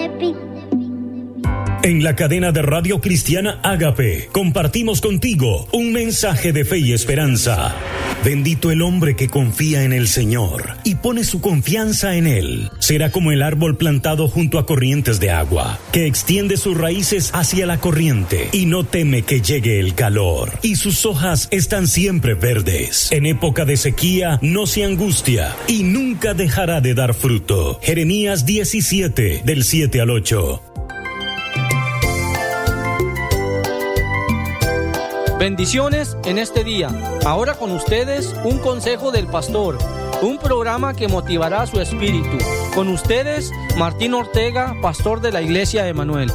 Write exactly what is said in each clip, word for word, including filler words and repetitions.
Tepic. En la cadena de Radio Cristiana Ágape, compartimos contigo un mensaje de fe y esperanza. Bendito el hombre que confía en el Señor y pone su confianza en Él. Será como el árbol plantado junto a corrientes de agua, que extiende sus raíces hacia la corriente y no teme que llegue el calor. Y sus hojas están siempre verdes. En época de sequía no se angustia y nunca dejará de dar fruto. Jeremías diecisiete, del siete al ocho. Bendiciones en este día. Ahora con ustedes un consejo del pastor, un programa que motivará su espíritu. Con ustedes, Martín Ortega, pastor de la Iglesia de Emanuel.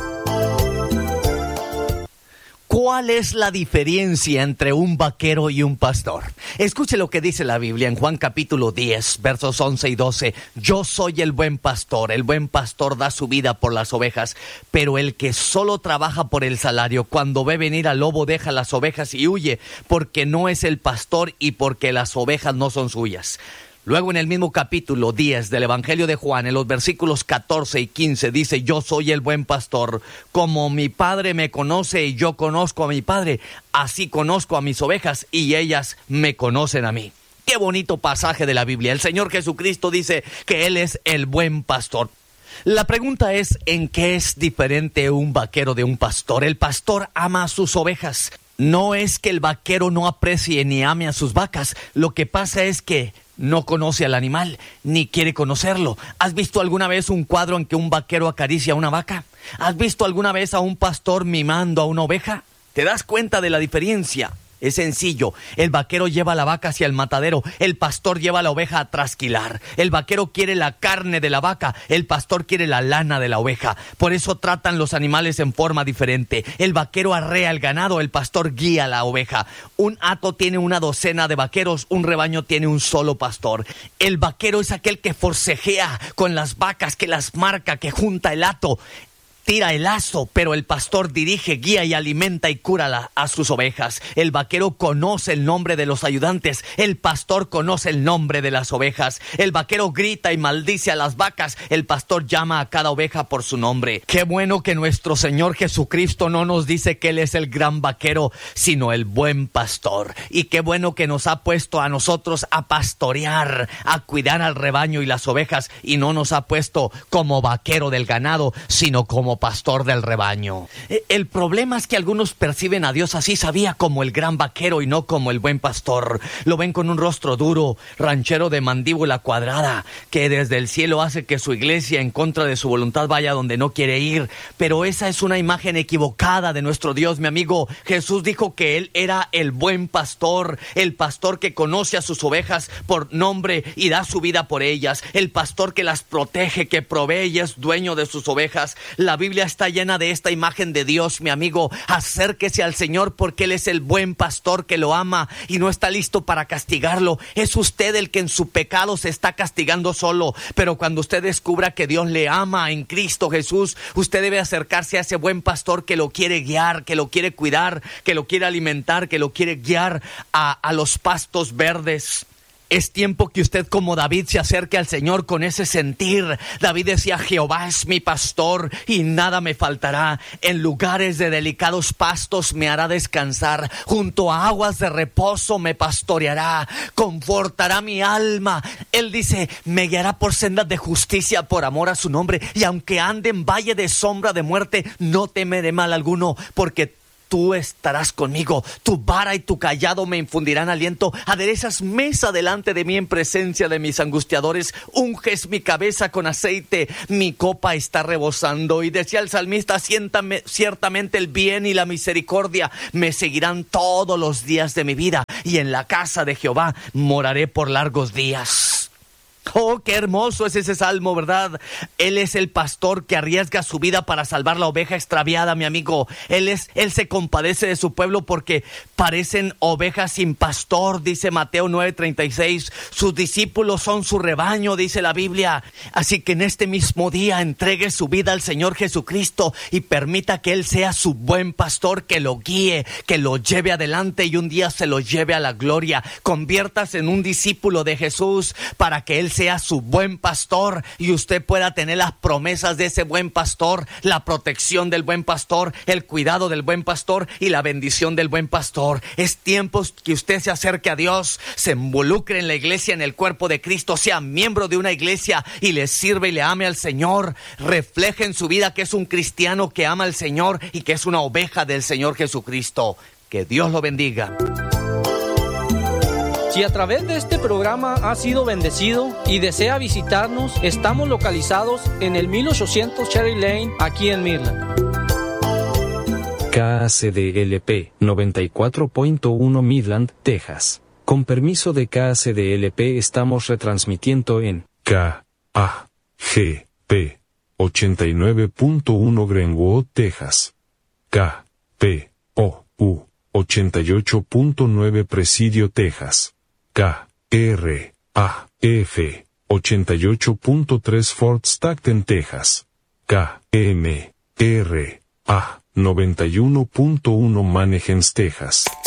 ¿Cuál es la diferencia entre un vaquero y un pastor? Escuche lo que dice la Biblia en Juan capítulo diez, versos once y doce. Yo soy el buen pastor, el buen pastor da su vida por las ovejas, pero el que solo trabaja por el salario, cuando ve venir al lobo deja las ovejas y huye, porque no es el pastor y porque las ovejas no son suyas. Luego en el mismo capítulo diez del Evangelio de Juan, en los versículos catorce y quince, dice: yo soy el buen pastor, como mi Padre me conoce y yo conozco a mi Padre, así conozco a mis ovejas y ellas me conocen a mí. Qué bonito pasaje de la Biblia. El Señor Jesucristo dice que Él es el buen pastor. La pregunta es, ¿en qué es diferente un vaquero de un pastor? El pastor ama a sus ovejas. No es que el vaquero no aprecie ni ame a sus vacas. Lo que pasa es que no conoce al animal, ni quiere conocerlo. ¿Has visto alguna vez un cuadro en que un vaquero acaricia a una vaca? ¿Has visto alguna vez a un pastor mimando a una oveja? ¿Te das cuenta de la diferencia? Es sencillo, el vaquero lleva la vaca hacia el matadero, el pastor lleva la oveja a trasquilar. El vaquero quiere la carne de la vaca, el pastor quiere la lana de la oveja. Por eso tratan los animales en forma diferente. El vaquero arrea el ganado, el pastor guía la oveja. Un hato tiene una docena de vaqueros, un rebaño tiene un solo pastor. El vaquero es aquel que forcejea con las vacas, que las marca, que junta el hato. Tira el lazo, pero el pastor dirige, guía y alimenta y cura la, a sus ovejas. El vaquero conoce el nombre de los ayudantes, el pastor conoce el nombre de las ovejas. El vaquero grita y maldice a las vacas, el pastor llama a cada oveja por su nombre. Qué bueno que nuestro Señor Jesucristo no nos dice que Él es el gran vaquero, sino el buen pastor. Y qué bueno que nos ha puesto a nosotros a pastorear, a cuidar al rebaño y las ovejas, y no nos ha puesto como vaquero del ganado, sino como pastor del rebaño. El problema es que algunos perciben a Dios así, sabía, como el gran vaquero y no como el buen pastor. Lo ven con un rostro duro, ranchero de mandíbula cuadrada, que desde el cielo hace que su iglesia en contra de su voluntad vaya donde no quiere ir. Pero esa es una imagen equivocada de nuestro Dios, mi amigo. Jesús dijo que Él era el buen pastor, el pastor que conoce a sus ovejas por nombre y da su vida por ellas, el pastor que las protege, que provee y es dueño de sus ovejas. La Biblia está llena de esta imagen de Dios, mi amigo. Acérquese al Señor porque Él es el buen pastor que lo ama y no está listo para castigarlo. Es usted el que en su pecado se está castigando solo, pero cuando usted descubra que Dios le ama en Cristo Jesús, usted debe acercarse a ese buen pastor que lo quiere guiar, que lo quiere cuidar, que lo quiere alimentar, que lo quiere guiar a, a los pastos verdes. Es tiempo que usted, como David, se acerque al Señor con ese sentir. David decía: Jehová es mi pastor y nada me faltará. En lugares de delicados pastos me hará descansar. Junto a aguas de reposo me pastoreará. Confortará mi alma. Él dice: me guiará por sendas de justicia por amor a su nombre. Y aunque ande en valle de sombra de muerte, no temeré mal alguno, porque tú estarás conmigo, tu vara y tu cayado me infundirán aliento. Aderezas mesa delante de mí en presencia de mis angustiadores. Unges mi cabeza con aceite, mi copa está rebosando. Y decía el salmista: Siéntame, ciertamente el bien y la misericordia me seguirán todos los días de mi vida, y en la casa de Jehová moraré por largos días. Oh, qué hermoso es ese salmo, ¿verdad? Él es el pastor que arriesga su vida para salvar la oveja extraviada, mi amigo. Él es, él se compadece de su pueblo porque parecen ovejas sin pastor, dice Mateo nueve treinta y seis. Sus discípulos son su rebaño, dice la Biblia. Así que en este mismo día entregue su vida al Señor Jesucristo y permita que Él sea su buen pastor, que lo guíe, que lo lleve adelante y un día se lo lleve a la gloria. Conviértase en un discípulo de Jesús para que Él Él sea su buen pastor y usted pueda tener las promesas de ese buen pastor, la protección del buen pastor, el cuidado del buen pastor y la bendición del buen pastor. Es tiempo que usted se acerque a Dios, se involucre en la iglesia, en el cuerpo de Cristo, sea miembro de una iglesia y le sirve y le ame al Señor. Refleje en su vida que es un cristiano que ama al Señor y que es una oveja del Señor Jesucristo. Que Dios lo bendiga. Si a través de este programa ha sido bendecido y desea visitarnos, estamos localizados en el mil ochocientos Cherry Lane, aquí en Midland. K A C D L P noventa y cuatro punto uno Midland, Texas. Con permiso de K A C D L P estamos retransmitiendo en K A G P ochenta y nueve punto uno Greenwood, Texas. K P O U ochenta y ocho punto nueve Presidio, Texas. K R A F ochenta y ocho punto tres Fort Stockton, Texas. K M R A noventa y uno punto uno Manheim, Texas.